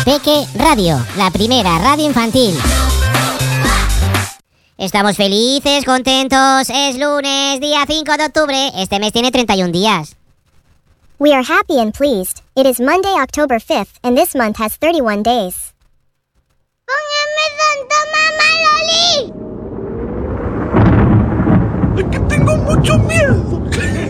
Peque Radio, la primera radio infantil. Estamos felices, contentos, es lunes, día 5 de octubre, este mes tiene 31 días. We are happy and pleased. It is Monday, October 5th, and this month has 31 days. ¡Póngame Santa Mamá Loli! ¡Es que tengo mucho miedo!